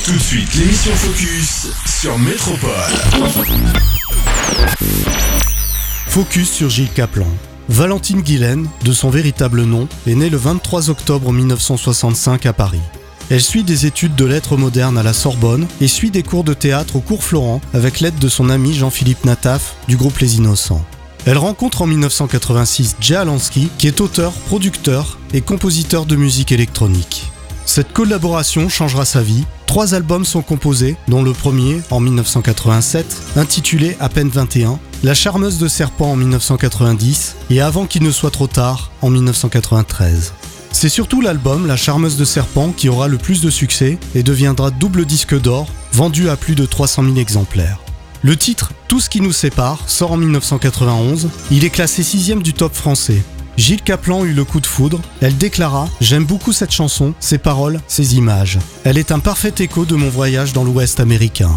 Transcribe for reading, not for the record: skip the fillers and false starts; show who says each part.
Speaker 1: Tout de suite, l'émission Focus sur Métropole.
Speaker 2: Focus sur Gilles Caplan. Valentine Guilaine, de son véritable nom, est née le 23 octobre 1965 à Paris. Elle suit des études de lettres modernes à la Sorbonne et suit des cours de théâtre au cours Florent avec l'aide de son ami Jean-Philippe Nataf du groupe Les Innocents. Elle rencontre en 1986 Jay Alansky, qui est auteur, producteur et compositeur de musique électronique. Cette collaboration changera sa vie. 3 albums sont composés, dont le premier, en 1987, intitulé À peine 21, La charmeuse de serpent en 1990 et Avant qu'il ne soit trop tard en 1993. C'est surtout l'album La charmeuse de serpent qui aura le plus de succès et deviendra double disque d'or, vendu à plus de 300 000 exemplaires. Le titre Tout ce qui nous sépare sort en 1991, il est classé 6e du top français. Gilles Caplan eut le coup de foudre, elle déclara « J'aime beaucoup cette chanson, ses paroles, ses images. Elle est un parfait écho de mon voyage dans l'Ouest américain ».